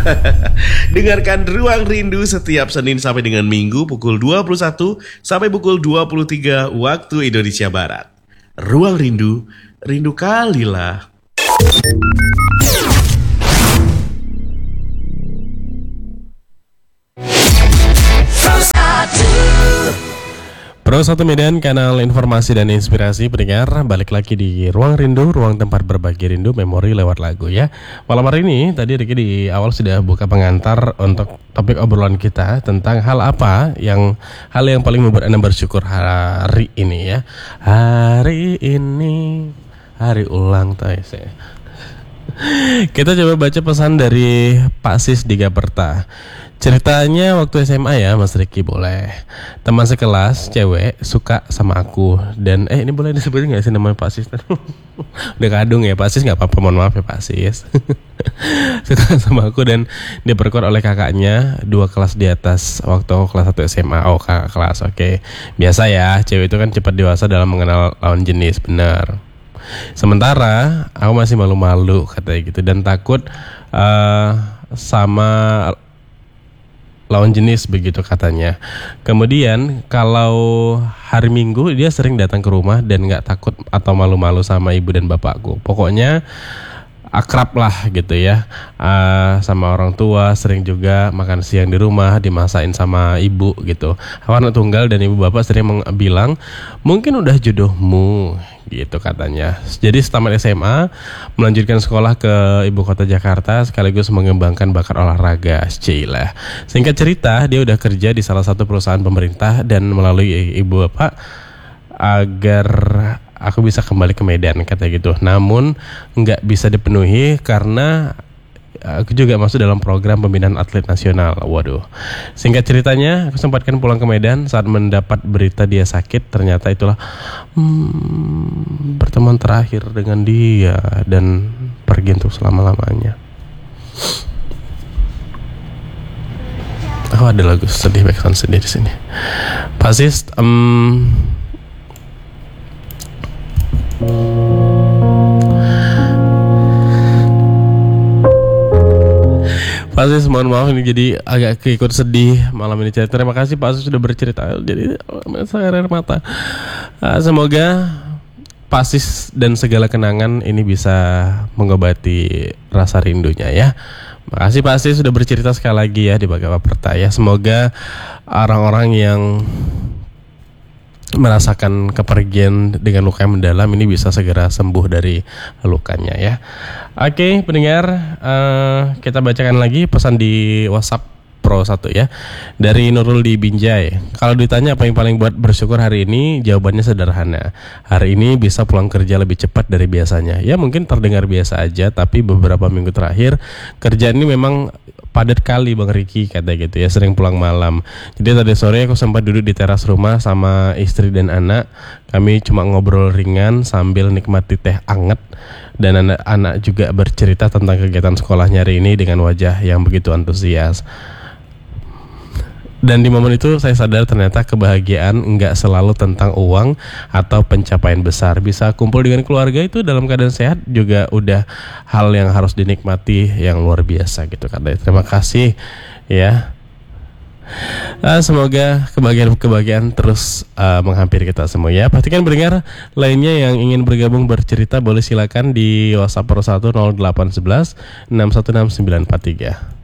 Dengarkan Ruang Rindu setiap Senin sampai dengan Minggu pukul 21 sampai pukul 23 waktu Indonesia Barat. Ruang Rindu, rindu kalilah. Pro 1 Medan, kanal informasi dan inspirasi pendengar. Balik lagi di Ruang Rindu, ruang tempat berbagi rindu memori lewat lagu ya. Malam hari ini, tadi Riki di awal sudah buka pengantar untuk topik obrolan kita tentang hal yang paling membuat Anda bersyukur hari ini ya. Hari ini, hari ulang tahun saya. Kita coba baca pesan dari Pak Sis di Gaperta. Ceritanya waktu SMA ya Mas Riki, boleh. Teman sekelas cewek suka sama aku. Dan ini boleh disebutin gak sih namanya Pak Sis? Udah kadung ya Pak Sis, gak apa-apa, mohon maaf ya Pak Sis. Suka sama aku dan diperkuat oleh kakaknya 2 kelas di atas waktu aku kelas 1 SMA. Oh kakak kelas, oke. Biasa ya, cewek itu kan cepat dewasa dalam mengenal lawan jenis, benar. Sementara aku masih malu-malu katanya gitu. Dan takut sama lawan jenis begitu katanya. Kemudian kalau hari Minggu dia sering datang ke rumah dan gak takut atau malu-malu sama ibu dan bapakku. Pokoknya akrab lah gitu ya, sama orang tua. Sering juga makan siang di rumah dimasain sama ibu gitu. Aku anak tunggal dan ibu bapak sering bilang mungkin udah jodohmu gitu katanya. Jadi setamat SMA melanjutkan sekolah ke ibu kota Jakarta sekaligus mengembangkan bakat olahraga. Cila. Singkat cerita, dia udah kerja di salah satu perusahaan pemerintah dan melalui ibu bapak agar aku bisa kembali ke Medan kata gitu. Namun nggak bisa dipenuhi karena aku juga masuk dalam program pembinaan atlet nasional. Waduh. Singkat ceritanya, aku sempatkan pulang ke Medan saat mendapat berita dia sakit. Ternyata itulah pertemuan terakhir dengan dia dan pergi untuk selama-lamanya. Ada lagu sedih, background sedih di sini. Pasis, Pak Aziz, mohon maaf ini jadi agak ikut sedih malam ini. Terima kasih Pak Aziz sudah bercerita. Jadi saya air mata. Semoga Pak Aziz dan segala kenangan ini bisa mengobati rasa rindunya ya. Makasih Pak Aziz sudah bercerita sekali lagi ya di Gaperta ya. Semoga orang-orang yang merasakan kepergian dengan luka yang mendalam ini bisa segera sembuh dari lukanya ya. Oke pendengar, kita bacakan lagi pesan di WhatsApp Pro 1 ya. Dari Nurul di Binjai. Kalau ditanya apa yang paling buat bersyukur hari ini, jawabannya sederhana. Hari ini bisa pulang kerja lebih cepat dari biasanya. Ya mungkin terdengar biasa aja, tapi beberapa minggu terakhir kerjaan ini memang padat kali Bang Riki kata gitu ya, sering pulang malam. Jadi tadi sore aku sempat duduk di teras rumah sama istri dan anak. Kami cuma ngobrol ringan sambil nikmati teh anget. Dan anak-anak juga bercerita tentang kegiatan sekolahnya hari ini dengan wajah yang begitu antusias. Dan di momen itu saya sadar ternyata kebahagiaan enggak selalu tentang uang atau pencapaian besar. Bisa kumpul dengan keluarga itu dalam keadaan sehat juga udah hal yang harus dinikmati yang luar biasa gitu katanya. Terima kasih ya. Semoga kebahagiaan terus menghampiri kita semua ya. Pastikan pendengar lainnya yang ingin bergabung bercerita boleh silakan di WhatsApp Pro 1 0811 616943.